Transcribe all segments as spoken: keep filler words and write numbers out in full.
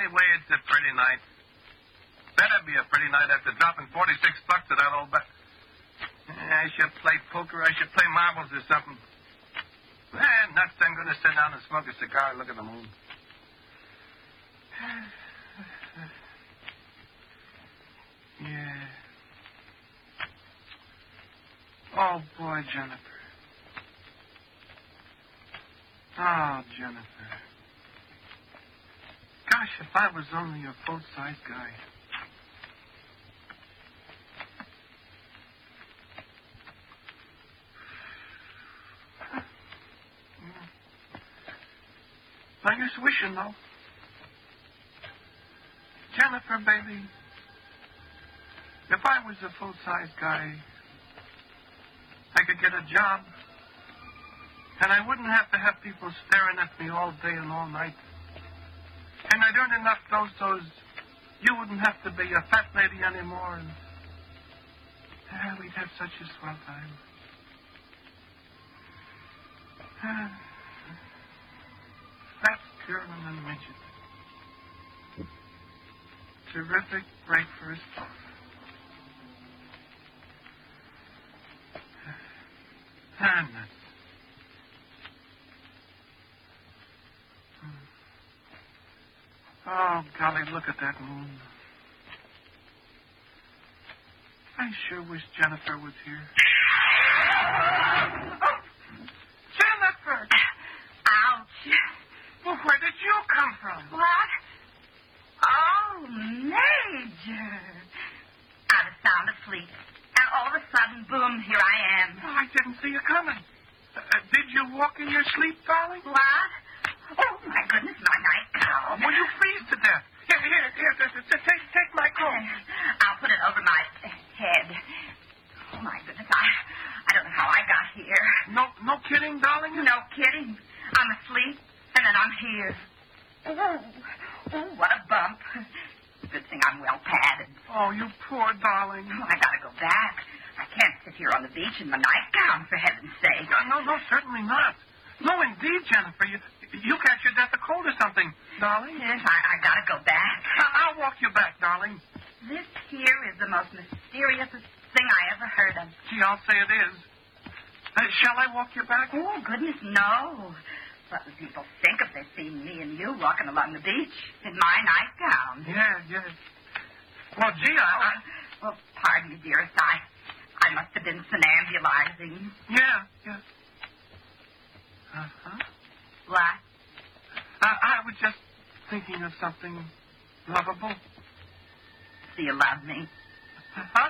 Anyway, it's a pretty night. Better be a pretty night after dropping forty-six bucks to that old bat. I should play poker. I should play marbles or something. Eh, nuts. I'm going to sit down and smoke a cigar and look at the moon. Yeah. Oh, boy, Jennifer. Oh, Jennifer. Gosh, if I was only a full-size guy. I just wishing, though. Jennifer, baby, if I was a full-size guy, I could get a job, and I wouldn't have to have people staring at me all day and all night. And I'd earn enough dough so you wouldn't have to be a fat lady anymore, and ah, we'd have such a swell time. Ah. Fat girl and a midget. Terrific break for his thought. Ah, nuts. Oh, golly, look at that moon. I sure wish Jennifer was here. Oh, Jennifer! Ouch. Well, where did you come from? What? Oh, Major. I was sound asleep. And all of a sudden, boom, here I am. Oh, I didn't see you coming. Uh, uh, did you walk in your sleep, darling? What? Oh, my goodness, my nightgown. Will you freeze to death? Here, here, here, here, take, take my coat. I'll put it over my head. Oh, my goodness, I, I don't know how I got here. No, no kidding, darling? No kidding. I'm asleep, and then I'm here. Oh, oh, what a bump. Good thing I'm well padded. Oh, you poor darling. Oh, I gotta go back. I can't sit here on the beach in my nightgown, for heaven's sake. No, no, certainly not. No, indeed, Jennifer. You, you catch your death of cold or something, darling. Yes, I, I gotta go back. I'll walk you back, darling. This here is the most mysterious thing I ever heard of. Gee, I'll say it is. Uh, shall I walk you back? Oh, goodness, no. What would people think if they see me and you walking along the beach in my nightgown? Yeah, yes. Well, gee, I... I... Well, pardon me, dearest. I, I must have been somnambulizing. Yeah, yeah. Uh-huh. What? I, I was just thinking of something lovable. Do you love me? Huh?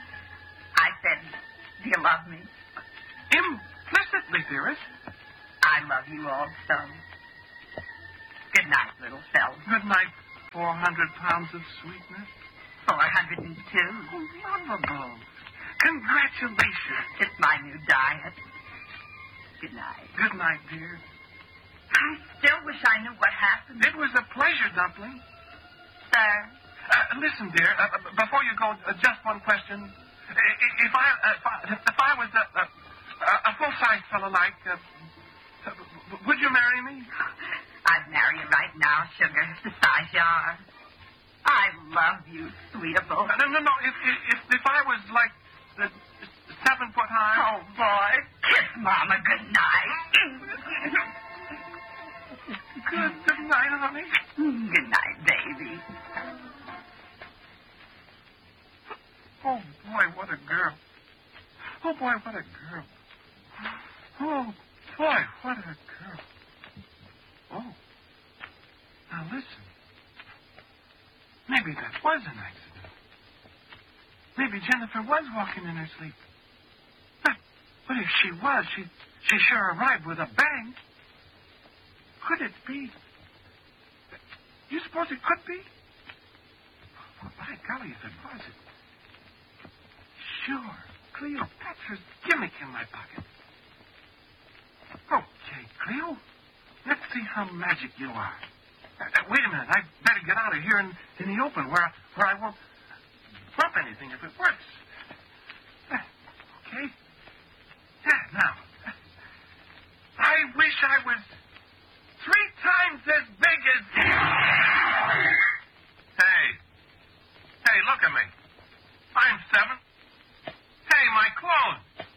I said, do you love me? Implicitly, dearest. I love you also. Good night, little fellow. Good night, four hundred pounds of sweetness. Four hundred and two. Oh, lovable. Congratulations. It's my new diet. Good night. Good night, dear. I still wish I knew what happened. It was a pleasure, Dumpling. Sir? Uh, listen, dear, uh, b- before you go, uh, just one question. I- If I, uh, if I, if I was a, a, a full-size fellow like, uh, would you marry me? I'd marry you right now, sugar, the size you are. I love you, sweetable. Uh, no, no, no. If, if, if I was like uh, seven foot high. Oh, boy. Kiss Mama good night. Good, good night, honey. Good night, baby. Oh, boy, what a girl. Oh, boy, what a girl. Oh, boy, what a girl. Oh. Now, listen. Maybe that was an accident. Maybe Jennifer was walking in her sleep. But, but if she was, she, she sure arrived with a bang. Could it be? You suppose it could be? Well, by golly, if it was, it... Sure. Cleopatra's gimmick in my pocket. Okay, Cleo. Let's see how magic you are. Uh, uh, wait a minute. I'd better get out of here in, in the open where, where I won't bump anything if it works. Uh, okay. Yeah, now. I wish I was three times as big as... I'm seven. Hey, my clothes.